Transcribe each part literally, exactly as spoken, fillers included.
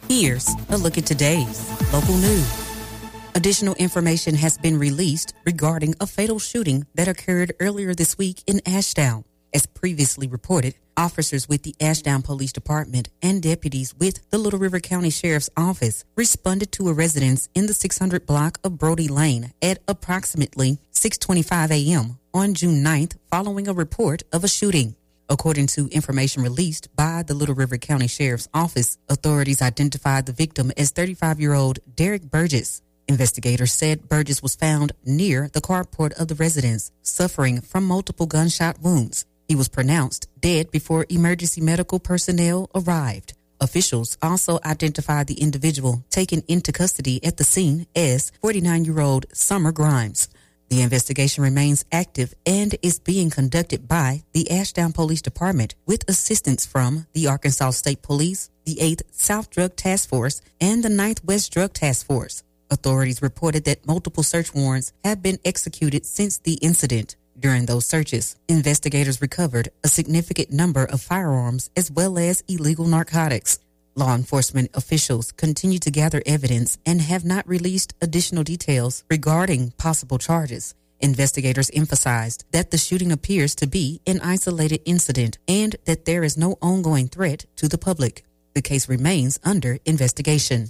Here's a look at today's local news. Additional information has been released regarding a fatal shooting that occurred earlier this week in Ashdown. As previously reported, officers with the Ashdown Police Department and deputies with the Little River County Sheriff's Office responded to a residence in the six hundred block of Brody Lane at approximately six twenty-five a.m. on June ninth following a report of a shooting. According to information released by the Little River County Sheriff's Office, authorities identified the victim as thirty-five-year-old Derek Burgess. Investigators said Burgess was found near the carport of the residence, suffering from multiple gunshot wounds. He was pronounced dead before emergency medical personnel arrived. Officials also identified the individual taken into custody at the scene as forty-nine-year-old Summer Grimes. The investigation remains active and is being conducted by the Ashdown Police Department with assistance from the Arkansas State Police, the eighth South Drug Task Force, and the ninth West Drug Task Force. Authorities reported that multiple search warrants have been executed since the incident. During those searches, investigators recovered a significant number of firearms as well as illegal narcotics. Law enforcement officials continue to gather evidence and have not released additional details regarding possible charges. Investigators emphasized that the shooting appears to be an isolated incident and that there is no ongoing threat to the public. The case remains under investigation.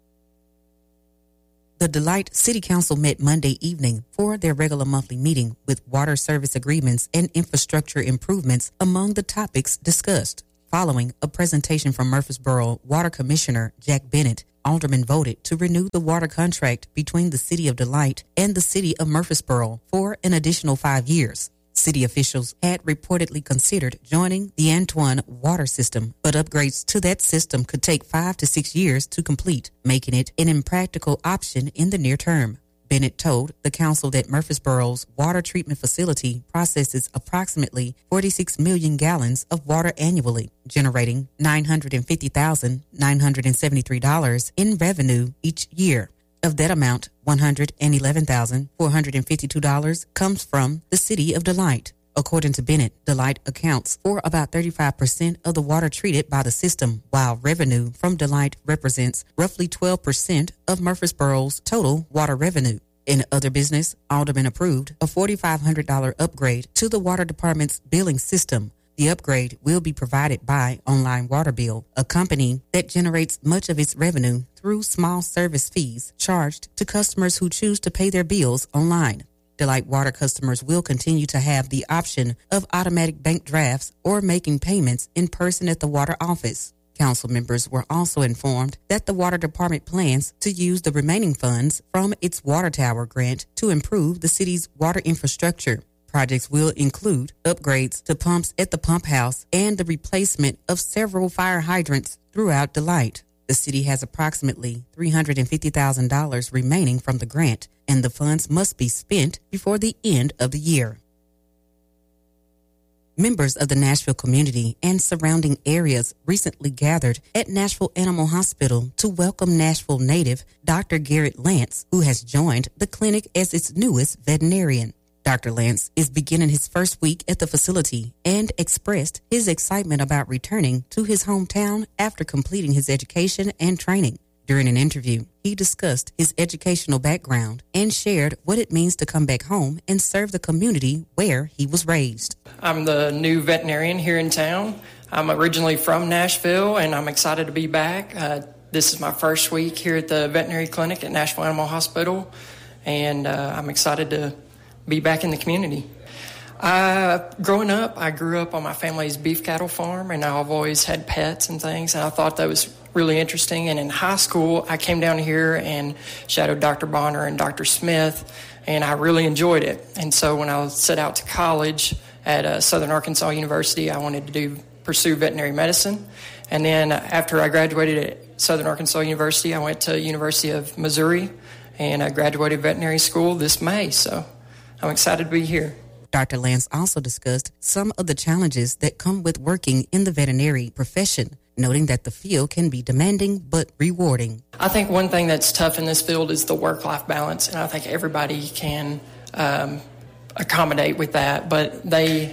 The Delight City Council met Monday evening for their regular monthly meeting with water service agreements and infrastructure improvements among the topics discussed. Following a presentation from Murfreesboro Water Commissioner Jack Bennett, aldermen voted to renew the water contract between the City of Delight and the City of Murfreesboro for an additional five years. City officials had reportedly considered joining the Antoine water system, but upgrades to that system could take five to six years to complete, making it an impractical option in the near term. Bennett told the council that Murfreesboro's water treatment facility processes approximately forty-six million gallons of water annually, generating nine hundred fifty thousand nine hundred seventy-three dollars in revenue each year. Of that amount, one hundred eleven thousand four hundred fifty-two dollars comes from the City of Delight. According to Bennett, Delight accounts for about thirty-five percent of the water treated by the system, while revenue from Delight represents roughly twelve percent of Murfreesboro's total water revenue. In other business, aldermen approved a four thousand five hundred dollars upgrade to the water department's billing system. The upgrade will be provided by Online Water Bill, a company that generates much of its revenue through small service fees charged to customers who choose to pay their bills online. Delight Water customers will continue to have the option of automatic bank drafts or making payments in person at the water office. Council members were also informed that the water department plans to use the remaining funds from its water tower grant to improve the city's water infrastructure. Projects will include upgrades to pumps at the pump house and the replacement of several fire hydrants throughout Delight. The city has approximately three hundred fifty thousand dollars remaining from the grant, and the funds must be spent before the end of the year. Members of the Nashville community and surrounding areas recently gathered at Nashville Animal Hospital to welcome Nashville native Doctor Garrett Lance, who has joined the clinic as its newest veterinarian. Doctor Lance is beginning his first week at the facility and expressed his excitement about returning to his hometown after completing his education and training. During an interview, he discussed his educational background and shared what it means to come back home and serve the community where he was raised. I'm the new veterinarian here in town. I'm originally from Nashville, and I'm excited to be back. Uh, this is my first week here at the veterinary clinic at Nashville Animal Hospital, and uh, I'm excited to be back in the community. Uh, growing up, I grew up on my family's beef cattle farm, and I've always had pets and things, and I thought that was really interesting. And in high school, I came down here and shadowed Doctor Bonner and Doctor Smith, and I really enjoyed it. And so when I set out to college at uh, Southern Arkansas University, I wanted to do pursue veterinary medicine. And then after I graduated at Southern Arkansas University, I went to University of Missouri, and I graduated veterinary school this May. So I'm excited to be here. Doctor Lance also discussed some of the challenges that come with working in the veterinary profession, noting that the field can be demanding but rewarding. I think one thing that's tough in this field is the work-life balance, and I think everybody can um, accommodate with that, but they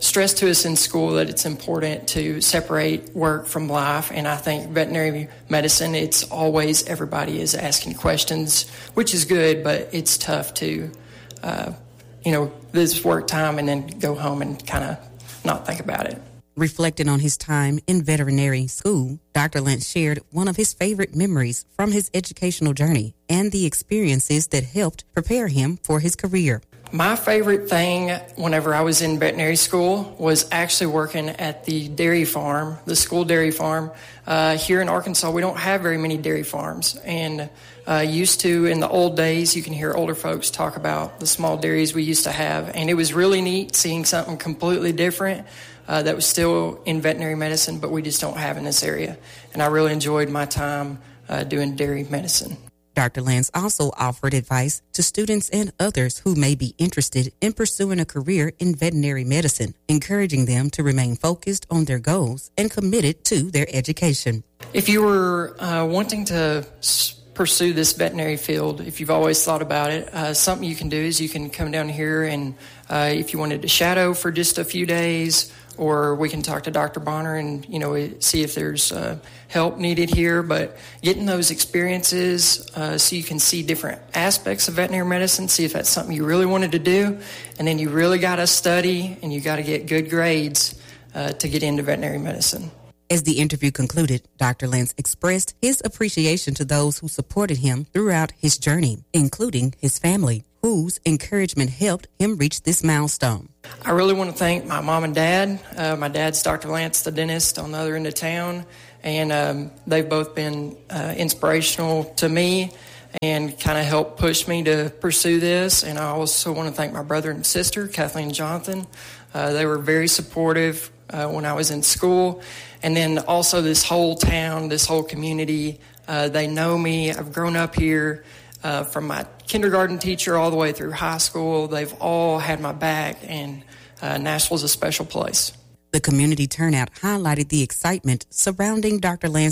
stressed to us in school that it's important to separate work from life, and I think veterinary medicine, it's always everybody is asking questions, which is good, but it's tough to, uh, you know, this work time and then go home and kind of not think about it. Reflecting on his time in veterinary school, Doctor Lentz shared one of his favorite memories from his educational journey and the experiences that helped prepare him for his career. My favorite thing whenever I was in veterinary school was actually working at the dairy farm, the school dairy farm. Uh, here in Arkansas, we don't have very many dairy farms. And uh, used to, in the old days, you can hear older folks talk about the small dairies we used to have. And it was really neat seeing something completely different uh, that was still in veterinary medicine, but we just don't have in this area. And I really enjoyed my time uh, doing dairy medicine. Doctor Lentz also offered advice to students and others who may be interested in pursuing a career in veterinary medicine, encouraging them to remain focused on their goals and committed to their education. If you were uh, wanting to s- pursue this veterinary field, if you've always thought about it, uh, something you can do is you can come down here and uh, if you wanted to shadow for just a few days, or we can talk to Doctor Bonner and, you know, see if there's uh, help needed here. But getting those experiences uh, so you can see different aspects of veterinary medicine, see if that's something you really wanted to do. And then you really got to study and you got to get good grades uh, to get into veterinary medicine. As the interview concluded, Doctor Lentz expressed his appreciation to those who supported him throughout his journey, including his family, whose encouragement helped him reach this milestone. I really want to thank my mom and dad. Uh, my dad's Doctor Lentz, the dentist on the other end of town, and um, they've both been uh, inspirational to me and kind of helped push me to pursue this. And I also want to thank my brother and sister, Kathleen and Jonathan. Uh, they were very supportive uh, when I was in school. And then also this whole town, this whole community, uh, they know me. I've grown up here. Uh, from my kindergarten teacher all the way through high school, they've all had my back, and uh, Nashville's a special place. The community turnout highlighted the excitement surrounding Doctor Lentz